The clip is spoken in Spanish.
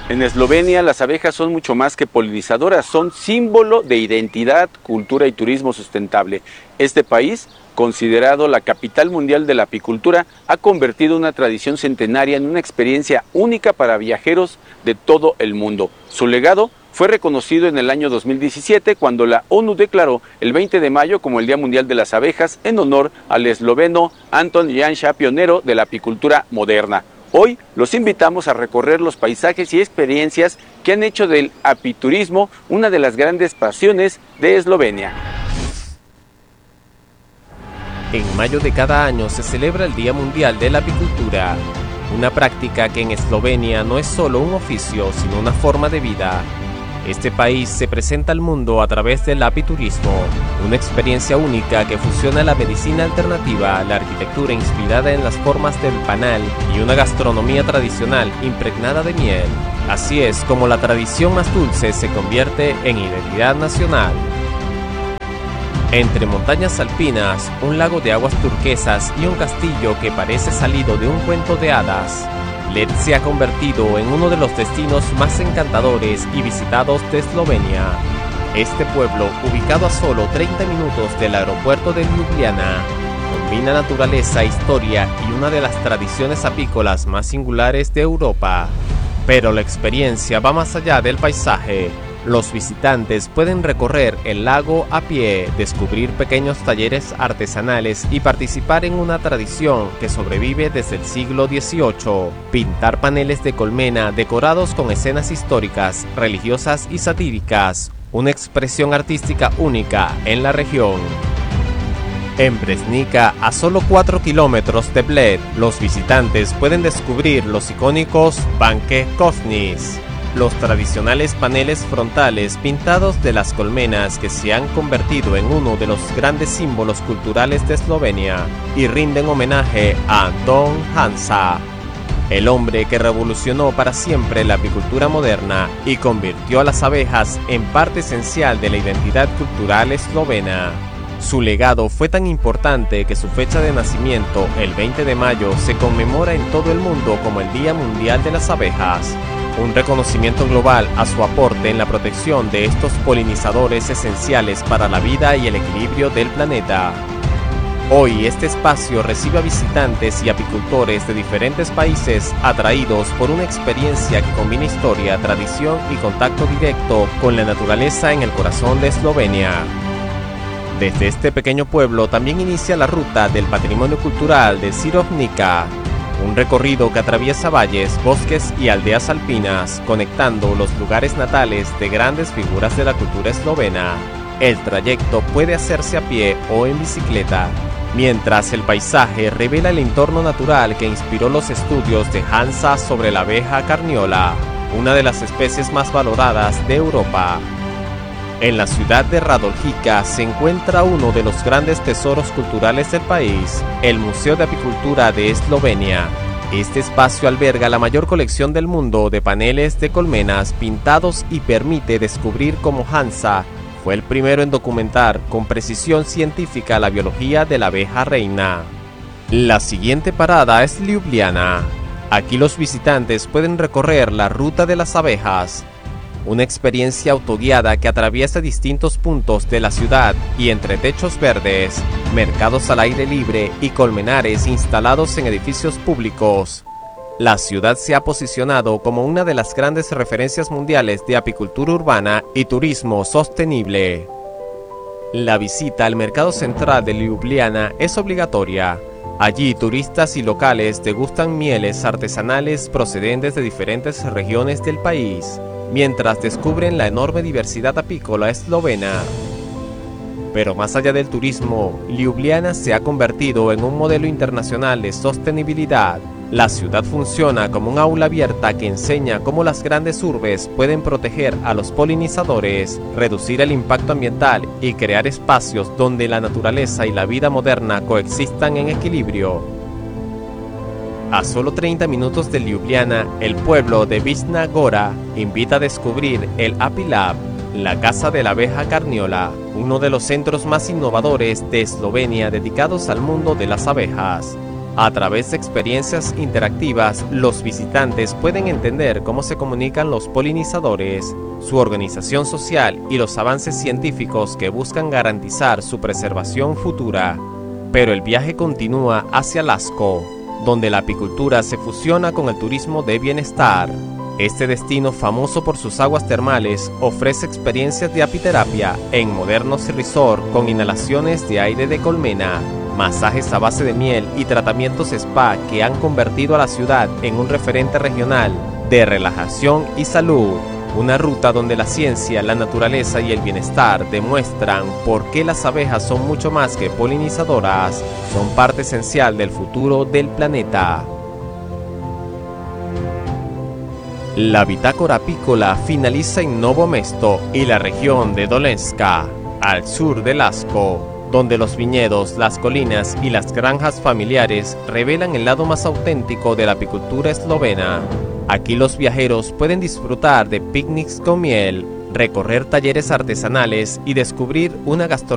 En Eslovenia, las abejas son mucho más que polinizadoras, son símbolo de identidad, cultura y turismo sustentable. Este país, considerado la capital mundial de la apicultura, ha convertido una tradición centenaria en una experiencia única para viajeros de todo el mundo. Su legado fue reconocido en el año 2017 cuando la ONU declaró el 20 de mayo como el Día Mundial de las Abejas en honor al esloveno Anton Janša, pionero de la apicultura moderna. Hoy los invitamos a recorrer los paisajes y experiencias que han hecho del apiturismo una de las grandes pasiones de Eslovenia. En mayo de cada año se celebra el Día Mundial de la Apicultura, una práctica que en Eslovenia no es solo un oficio, sino una forma de vida. Este país se presenta al mundo a través del apiturismo, una experiencia única que fusiona la medicina alternativa, la arquitectura inspirada en las formas del panal y una gastronomía tradicional impregnada de miel. Así es como la tradición más dulce se convierte en identidad nacional. Entre montañas alpinas, un lago de aguas turquesas y un castillo que parece salido de un cuento de hadas, Led se ha convertido en uno de los destinos más encantadores y visitados de Eslovenia. Este pueblo, ubicado a solo 30 minutos del aeropuerto de Ljubljana, combina naturaleza, historia y una de las tradiciones apícolas más singulares de Europa. Pero la experiencia va más allá del paisaje. Los visitantes pueden recorrer el lago a pie, descubrir pequeños talleres artesanales y participar en una tradición que sobrevive desde el siglo XVIII. Pintar paneles de colmena decorados con escenas históricas, religiosas y satíricas, una expresión artística única en la región. En Breznica, a solo 4 kilómetros de Bled, los visitantes pueden descubrir los icónicos Banke Koznic, los tradicionales paneles frontales pintados de las colmenas que se han convertido en uno de los grandes símbolos culturales de Eslovenia y rinden homenaje a Anton Janša, el hombre que revolucionó para siempre la apicultura moderna y convirtió a las abejas en parte esencial de la identidad cultural eslovena. Su legado fue tan importante que su fecha de nacimiento, el 20 de mayo, se conmemora en todo el mundo como el Día Mundial de las Abejas, un reconocimiento global a su aporte en la protección de estos polinizadores esenciales para la vida y el equilibrio del planeta. Hoy este espacio recibe a visitantes y apicultores de diferentes países atraídos por una experiencia que combina historia, tradición y contacto directo con la naturaleza en el corazón de Eslovenia. Desde este pequeño pueblo también inicia la ruta del patrimonio cultural de Širovnica, un recorrido que atraviesa valles, bosques y aldeas alpinas, conectando los lugares natales de grandes figuras de la cultura eslovena. El trayecto puede hacerse a pie o en bicicleta, mientras el paisaje revela el entorno natural que inspiró los estudios de Janša sobre la abeja carniola, una de las especies más valoradas de Europa. En la ciudad de Radoljica se encuentra uno de los grandes tesoros culturales del país, el Museo de Apicultura de Eslovenia. Este espacio alberga la mayor colección del mundo de paneles de colmenas pintados y permite descubrir cómo Janša fue el primero en documentar con precisión científica la biología de la abeja reina. La siguiente parada es Ljubljana. Aquí los visitantes pueden recorrer la ruta de las abejas, una experiencia autoguiada que atraviesa distintos puntos de la ciudad y entre techos verdes, mercados al aire libre y colmenares instalados en edificios públicos. La ciudad se ha posicionado como una de las grandes referencias mundiales de apicultura urbana y turismo sostenible. La visita al mercado central de Ljubljana es obligatoria. Allí turistas y locales degustan mieles artesanales procedentes de diferentes regiones del país, mientras descubren la enorme diversidad apícola eslovena. Pero más allá del turismo, Ljubljana se ha convertido en un modelo internacional de sostenibilidad. La ciudad funciona como un aula abierta que enseña cómo las grandes urbes pueden proteger a los polinizadores, reducir el impacto ambiental y crear espacios donde la naturaleza y la vida moderna coexistan en equilibrio. A solo 30 minutos de Ljubljana, el pueblo de Visna Gora invita a descubrir el Apilab, la casa de la abeja carniola, uno de los centros más innovadores de Eslovenia dedicados al mundo de las abejas. A través de experiencias interactivas, los visitantes pueden entender cómo se comunican los polinizadores, su organización social y los avances científicos que buscan garantizar su preservación futura. Pero el viaje continúa hacia Lasco, donde la apicultura se fusiona con el turismo de bienestar. Este destino, famoso por sus aguas termales, ofrece experiencias de apiterapia en modernos resort con inhalaciones de aire de colmena, masajes a base de miel y tratamientos spa que han convertido a la ciudad en un referente regional de relajación y salud. Una ruta donde la ciencia, la naturaleza y el bienestar demuestran por qué las abejas son mucho más que polinizadoras, son parte esencial del futuro del planeta. La bitácora apícola finaliza en Novo Mesto y la región de Dolenska, al sur de Lasco, donde los viñedos, las colinas y las granjas familiares revelan el lado más auténtico de la apicultura eslovena. Aquí los viajeros pueden disfrutar de picnics con miel, recorrer talleres artesanales y descubrir una gastronomía